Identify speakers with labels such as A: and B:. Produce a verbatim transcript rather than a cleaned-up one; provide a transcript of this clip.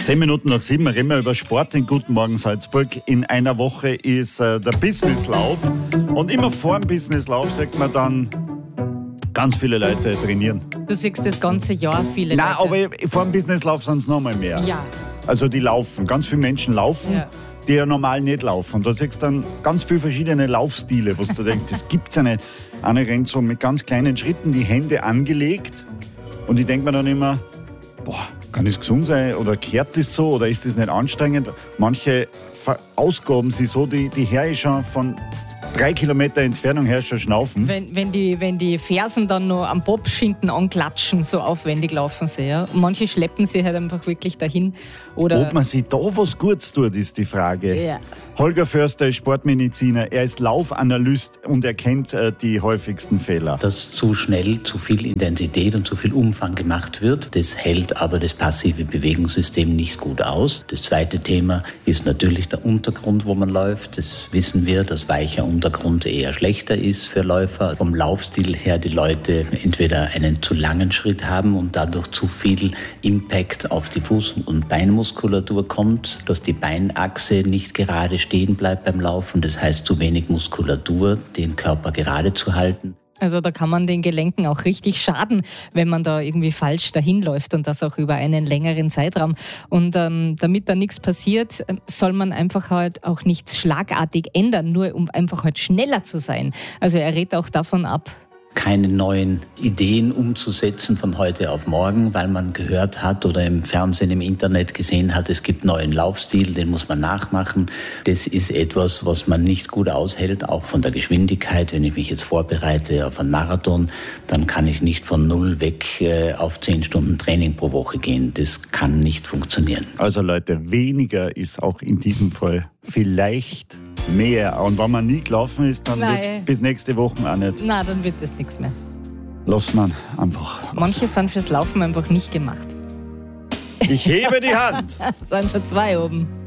A: Zehn Minuten nach sieben reden wir über Sport in Guten Morgen Salzburg. In einer Woche ist äh, der Businesslauf. Und immer vor dem Businesslauf sagt man dann, ganz viele Leute trainieren.
B: Du siehst das ganze Jahr viele
A: Nein,
B: Leute.
A: aber vor dem Businesslauf sind es noch mal mehr.
B: Ja.
A: Also die laufen. Ganz viele Menschen laufen,
B: Ja.
A: die ja normal nicht laufen. Und da siehst du dann ganz viele verschiedene Laufstile, wo du denkst, das gibt's ja nicht. Einer rennt so mit ganz kleinen Schritten, die Hände angelegt. Und ich denke mir dann immer, boah, kann das gesund sein oder kehrt das so oder ist das nicht anstrengend? Manche verausgaben sie so, die, die her ist schon von drei Kilometer Entfernung her schon schnaufen.
B: Wenn, wenn, die, wenn die Fersen dann noch am Popschinken anklatschen, so aufwendig laufen sie. Ja. Manche schleppen sie halt einfach wirklich dahin. Oder
A: Ob man sich da was Gutes tut, ist die Frage.
B: Ja.
A: Holger Förster ist Sportmediziner, er ist Laufanalyst und er kennt äh, die häufigsten Fehler.
C: Dass zu schnell zu viel Intensität und zu viel Umfang gemacht wird, das hält aber das passive Bewegungssystem nicht gut aus. Das zweite Thema ist natürlich der Untergrund, wo man läuft. Das wissen wir, dass weicher Untergrund eher schlechter ist für Läufer. Vom Laufstil her die Leute entweder einen zu langen Schritt haben und dadurch zu viel Impact auf die Fuß- und Beinmuskulatur kommt, dass die Beinachse nicht gerade stehen bleibt beim Laufen. Das heißt, zu wenig Muskulatur, den Körper gerade zu halten.
B: Also da kann man den Gelenken auch richtig schaden, wenn man da irgendwie falsch dahin läuft und das auch über einen längeren Zeitraum. Und ähm, damit da nichts passiert, soll man einfach halt auch nichts schlagartig ändern, nur um einfach halt schneller zu sein. Also er rät auch davon ab,
C: keine neuen Ideen umzusetzen von heute auf morgen, weil man gehört hat oder im Fernsehen, im Internet gesehen hat, es gibt neuen Laufstil, den muss man nachmachen. Das ist etwas, was man nicht gut aushält, auch von der Geschwindigkeit. Wenn ich mich jetzt vorbereite auf einen Marathon, dann kann ich nicht von null weg äh, auf zehn Stunden Training pro Woche gehen. Das kann nicht funktionieren.
A: Also Leute, weniger ist auch in diesem Fall vielleicht mehr. Und wenn man nie gelaufen ist, dann wird es bis nächste Woche auch nicht.
B: na, dann wird das nichts mehr.
A: Lass man einfach aus.
B: Manche sind fürs Laufen einfach nicht gemacht.
A: Ich hebe die Hand.
B: Es sind schon zwei oben.